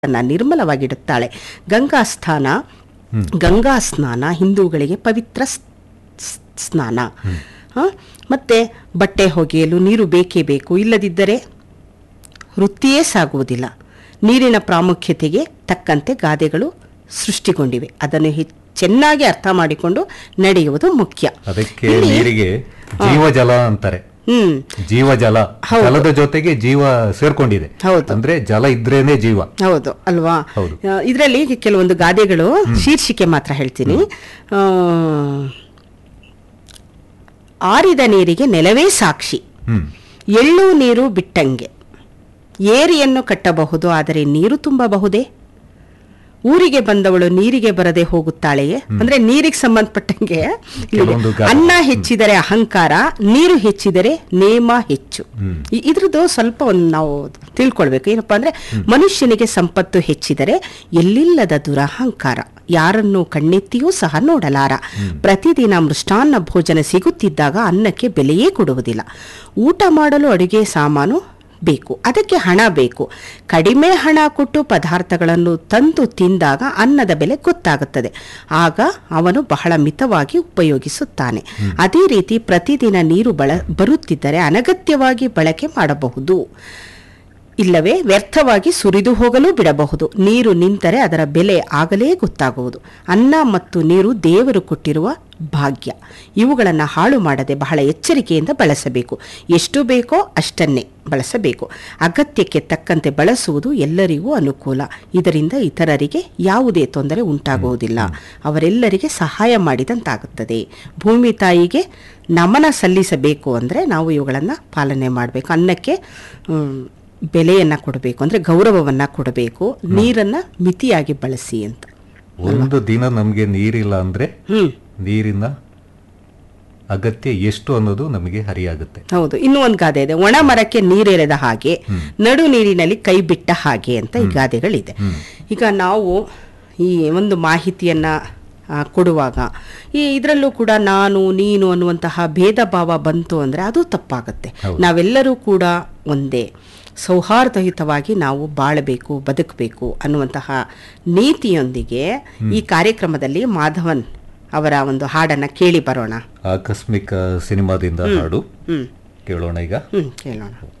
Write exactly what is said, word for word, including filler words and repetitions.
ನಿರ್ಮಲವಾಗಿಡುತ್ತಾಳೆ. ಗಂಗಾ ಸ್ಥಾನ ಗಂಗಾ ಸ್ನಾನ ಹಿಂದೂಗಳಿಗೆ ಪವಿತ್ರ ಸ್ನಾನ. ಮತ್ತೆ ಬಟ್ಟೆ ಒಗೆಯಲು ನೀರು ಬೇಕೇ ಬೇಕು, ಇಲ್ಲದಿದ್ದರೆ ವೃತ್ತಿಯೇ ಸಾಗುವುದಿಲ್ಲ. ನೀರಿನ ಪ್ರಾಮುಖ್ಯತೆಗೆ ತಕ್ಕಂತೆ ಗಾದೆಗಳು ಸೃಷ್ಟಿಗೊಂಡಿವೆ. ಅದನ್ನು ಚೆನ್ನಾಗಿ ಅರ್ಥ ಮಾಡಿಕೊಂಡು ನಡೆಯುವುದು ಮುಖ್ಯ. ಅದಕ್ಕೆ ನೀರಿಗೆ ಜೀವಜಲ ಅಂತಾರೆ. ಹ್ಮ್ ಜೀವಜಲ, ಜಲದ ಜೊತೆಗೆ ಜೀವ ಸೇರ್ಕೊಂಡಿದೆ. ಅಂದ್ರೆ ಜಲ ಇದ್ರೇನೆ ಜೀವ. ಹೌದು ಅಲ್ವಾ? ಇದರಲ್ಲಿ ಕೆಲವೊಂದು ಗಾದೆಗಳು ಶೀರ್ಷಿಕೆ ಮಾತ್ರ ಹೇಳ್ತೀನಿ. ಆರಿದ ನೀರಿಗೆ ನೆಲವೇ ಸಾಕ್ಷಿ, ಎಳ್ಳು ನೀರು ಬಿಟ್ಟಂಗೆ, ಏರಿಯನ್ನು ಕಟ್ಟಬಹುದು ಆದರೆ ನೀರು ತುಂಬಬಹುದೇ, ಊರಿಗೆ ಬಂದವಳು ನೀರಿಗೆ ಬರದೆ ಹೋಗುತ್ತಾಳೆಯೇ. ಅಂದ್ರೆ ನೀರಿಗೆ ಸಂಬಂಧಪಟ್ಟಂಗೆ ಅನ್ನ ಹೆಚ್ಚಿದರೆ ಅಹಂಕಾರ, ನೀರು ಹೆಚ್ಚಿದರೆ ನೇಮ ಹೆಚ್ಚು. ಇದ್ರದ್ದು ಸ್ವಲ್ಪ ಒಂದು ನಾವು ತಿಳ್ಕೊಳ್ಬೇಕು. ಏನಪ್ಪಾ ಅಂದ್ರೆ ಮನುಷ್ಯನಿಗೆ ಸಂಪತ್ತು ಹೆಚ್ಚಿದರೆ ಎಲ್ಲಿಲ್ಲದ ದುರಹಂಕಾರ, ಯಾರನ್ನು ಕಣ್ಣೆತ್ತಿಯೂ ಸಹ ನೋಡಲಾರ. ಪ್ರತಿದಿನ ಮೃಷ್ಟಾನ್ನ ಭೋಜನ ಸಿಗುತ್ತಿದ್ದಾಗ ಅನ್ನಕ್ಕೆ ಬೆಲೆಯೇ ಕೊಡುವುದಿಲ್ಲ. ಊಟ ಮಾಡಲು ಅಡುಗೆ ಸಾಮಾನು ಬೇಕು, ಅದಕ್ಕೆ ಹಣ ಬೇಕು. ಕಡಿಮೆ ಹಣ ಕೊಟ್ಟು ಪದಾರ್ಥಗಳನ್ನು ತಂದು ತಿಂದಾಗ ಅನ್ನದ ಬೆಲೆ ಗೊತ್ತಾಗುತ್ತದೆ. ಆಗ ಅವನು ಬಹಳ ಮಿತವಾಗಿ ಉಪಯೋಗಿಸುತ್ತಾನೆ. ಅದೇ ರೀತಿ ಪ್ರತಿದಿನ ನೀರು ಬಳ ಬರುತ್ತಿದ್ದರೆ ಅನಗತ್ಯವಾಗಿ ಬಳಕೆ ಮಾಡಬಹುದು, ಇಲ್ಲವೇ ವ್ಯರ್ಥವಾಗಿ ಸುರಿದು ಹೋಗಲು ಬಿಡಬಹುದು. ನೀರು ನಿಂತರೆ ಅದರ ಬೆಲೆ ಆಗಲೇ ಗೊತ್ತಾಗುವುದು. ಅನ್ನ ಮತ್ತು ನೀರು ದೇವರು ಕೊಟ್ಟಿರುವ ಭಾಗ್ಯ. ಇವುಗಳನ್ನು ಹಾಳು ಮಾಡದೆ ಬಹಳ ಎಚ್ಚರಿಕೆಯಿಂದ ಬಳಸಬೇಕು. ಎಷ್ಟು ಬೇಕೋ ಅಷ್ಟನ್ನೇ ಬಳಸಬೇಕು. ಅಗತ್ಯಕ್ಕೆ ತಕ್ಕಂತೆ ಬಳಸುವುದು ಎಲ್ಲರಿಗೂ ಅನುಕೂಲ. ಇದರಿಂದ ಇತರರಿಗೆ ಯಾವುದೇ ತೊಂದರೆ ಉಂಟಾಗುವುದಿಲ್ಲ, ಅವರೆಲ್ಲರಿಗೆ ಸಹಾಯ ಮಾಡಿದಂತಾಗುತ್ತದೆ. ಭೂಮಿ ತಾಯಿಗೆ ನಮನ ಸಲ್ಲಿಸಬೇಕು ಅಂದರೆ ನಾವು ಇವುಗಳನ್ನು ಪಾಲನೆ ಮಾಡಬೇಕು. ಅನ್ನಕ್ಕೆ ಬೆಲೆಯನ್ನು ಕೊಡಬೇಕು, ಅಂದರೆ ಗೌರವವನ್ನು ಕೊಡಬೇಕು. ನೀರನ್ನು ಮಿತಿಯಾಗಿ ಬಳಸಿ ಅಂತ. ಒಂದು ದಿನ ನಮಗೆ ನೀರಿಲ್ಲ ಅಂದರೆ ನೀರಿನ ಅಗತ್ಯ ಎಷ್ಟು ಅನ್ನೋದು ನಮಗೆ ಹರಿಯಾಗುತ್ತೆ. ಹೌದು. ಇನ್ನೂ ಒಂದು ಗಾದೆ ಇದೆ, ಒಣ ಮರಕ್ಕೆ ನೀರೆರೆದ ಹಾಗೆ, ನಡು ನೀರಿನಲ್ಲಿ ಕೈ ಬಿಟ್ಟ ಹಾಗೆ ಅಂತ ಈ ಗಾದೆಗಳಿದೆ. ಈಗ ನಾವು ಈ ಒಂದು ಮಾಹಿತಿಯನ್ನ ಕೊಡುವಾಗ ಈ ಇದರಲ್ಲೂ ಕೂಡ ನಾನು ನೀನು ಅನ್ನುವಂತಹ ಭೇದ ಭಾವ ಬಂತು ಅಂದರೆ ಅದು ತಪ್ಪಾಗುತ್ತೆ. ನಾವೆಲ್ಲರೂ ಕೂಡ ಒಂದೇ, ಸೌಹಾರ್ದಯುತವಾಗಿ ನಾವು ಬಾಳಬೇಕು, ಬದುಕಬೇಕು ಅನ್ನುವಂತಹ ನೀತಿಯೊಂದಿಗೆ ಈ ಕಾರ್ಯಕ್ರಮದಲ್ಲಿ ಮಾಧವನ್ ಅವರ ಒಂದು ಹಾಡನ್ನ ಕೇಳಿ ಬರೋಣ. ಆಕಸ್ಮಿಕ ಸಿನಿಮಾದಿಂದ ಹಾಡು ಕೇಳೋಣ ಈಗ. ಹ್ಮ್ ಕೇಳೋಣ.